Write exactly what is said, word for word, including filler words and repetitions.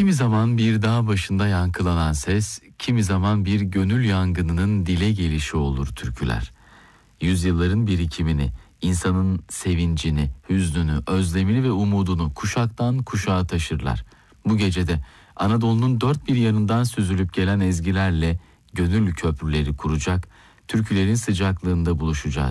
Kimi zaman bir dağ başında yankılanan ses, kimi zaman bir gönül yangınının dile gelişi olur türküler. Yüzyılların birikimini, insanın sevincini, hüznünü, özlemini ve umudunu kuşaktan kuşağa taşırlar. Bu gecede Anadolu'nun dört bir yanından süzülüp gelen ezgilerle gönül köprüleri kuracak, türkülerin sıcaklığında buluşacağız.